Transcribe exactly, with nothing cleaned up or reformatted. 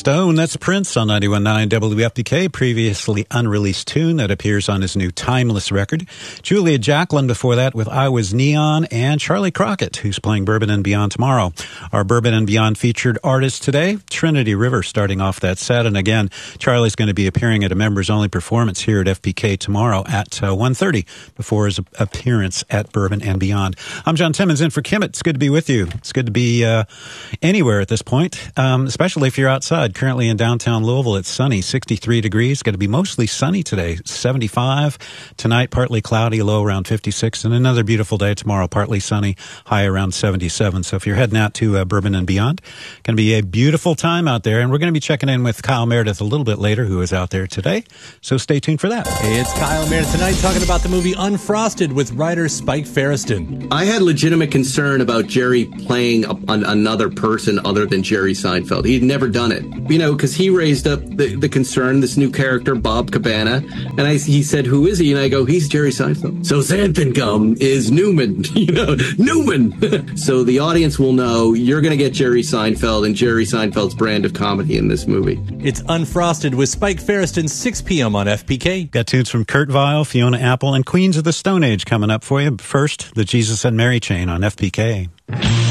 Stone. That's Prince on ninety-one point nine W F P K, previously unreleased tune that appears on his new Timeless record. Julia Jacklin before that with I Was Neon, and Charlie Crockett, who's playing Bourbon and Beyond tomorrow. Our Bourbon and Beyond featured artist today, Trinity River, starting off that set. And again, Charlie's going to be appearing at a members-only performance here at F P K tomorrow at uh, one thirty before his appearance at Bourbon and Beyond. I'm John Timmons in for Kim. It's good to be with you. It's good to be uh, anywhere at this point, um, especially if you're outside. Currently in downtown Louisville, it's sunny, sixty-three degrees. Going to be mostly sunny today, seventy-five. Tonight, partly cloudy, low around fifty-six. And another beautiful day tomorrow, partly sunny, high around seventy-seven. So if you're heading out to uh, Bourbon and Beyond, going to be a beautiful time out there. And we're going to be checking in with Kyle Meredith a little bit later, who is out there today. So stay tuned for that. Hey, it's Kyle Meredith tonight talking about the movie Unfrosted with writer Spike Feresten. I had legitimate concern about Jerry playing a, an, another person other than Jerry Seinfeld. He'd never done it, you know, because he raised up the, the concern, this new character, Bob Cabana, and I, he said, who is he? And I go, he's Jerry Seinfeld. So Xanthan Gum is Newman, you know, Newman. So the audience will know you're going to get Jerry Seinfeld and Jerry Seinfeld's brand of comedy in this movie. It's Unfrosted with Spike Feresten, six p.m. on F P K. Got tunes from Kurt Vile, Fiona Apple, and Queens of the Stone Age coming up for you. First, the Jesus and Mary Chain on F P K.